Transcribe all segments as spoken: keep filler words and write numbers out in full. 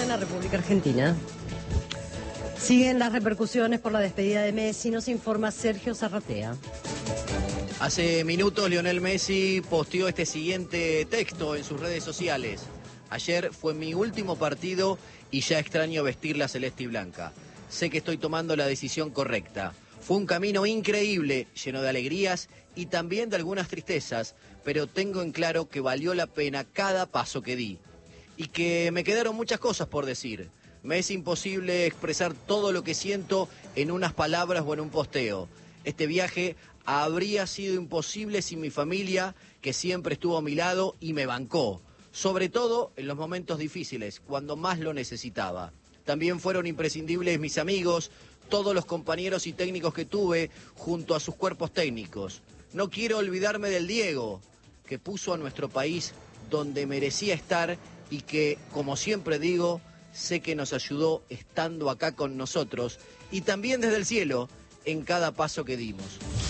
en la República Argentina. Siguen las repercusiones por la despedida de Messi, nos informa Sergio Zarratea. Hace minutos Lionel Messi posteó este siguiente texto en sus redes sociales. Ayer fue mi último partido y ya extraño vestir la celeste y blanca. Sé que estoy tomando la decisión correcta. Fue un camino increíble, lleno de alegrías y también de algunas tristezas, pero tengo en claro que valió la pena cada paso que di. Y que me quedaron muchas cosas por decir. Me es imposible expresar todo lo que siento en unas palabras o en un posteo. Este viaje habría sido imposible sin mi familia, que siempre estuvo a mi lado y me bancó. Sobre todo en los momentos difíciles, cuando más lo necesitaba. También fueron imprescindibles mis amigos, todos los compañeros y técnicos que tuve junto a sus cuerpos técnicos. No quiero olvidarme del Diego, que puso a nuestro país donde merecía estar y que, como siempre digo, sé que nos ayudó estando acá con nosotros y también desde el cielo en cada paso que dimos.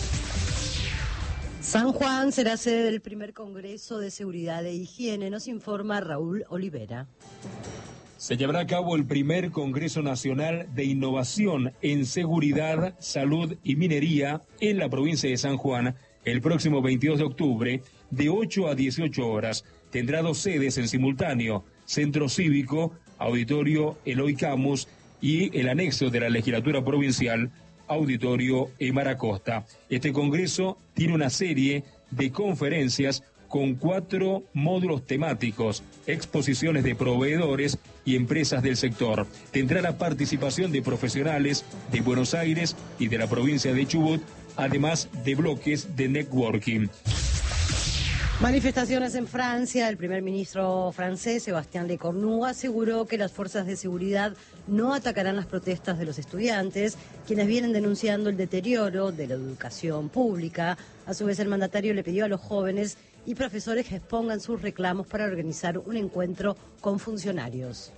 San Juan será sede del primer Congreso de Seguridad e Higiene, nos informa Raúl Olivera. Se llevará a cabo el primer Congreso Nacional de Innovación en Seguridad, Salud y Minería en la provincia de San Juan el próximo veintidós de octubre de ocho a dieciocho horas. Tendrá dos sedes en simultáneo, Centro Cívico, Auditorio Eloy Camus y el anexo de la Legislatura Provincial, Auditorio Emar Acosta. Este congreso tiene una serie de conferencias con cuatro módulos temáticos, exposiciones de proveedores y empresas del sector. Tendrá la participación de profesionales de Buenos Aires y de la provincia de Chubut, además de bloques de networking. Manifestaciones en Francia. El primer ministro francés, Sébastien Lecornu, aseguró que las fuerzas de seguridad no atacarán las protestas de los estudiantes, quienes vienen denunciando el deterioro de la educación pública. A su vez, el mandatario le pidió a los jóvenes y profesores que expongan sus reclamos para organizar un encuentro con funcionarios.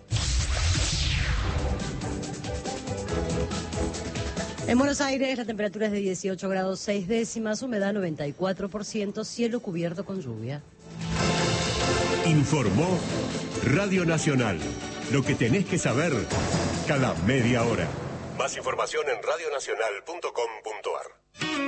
En Buenos Aires la temperatura es de dieciocho grados seis décimas, humedad noventa y cuatro por ciento, cielo cubierto con lluvia. Informó Radio Nacional. Lo que tenés que saber cada media hora. Más información en radio nacional punto com punto ar.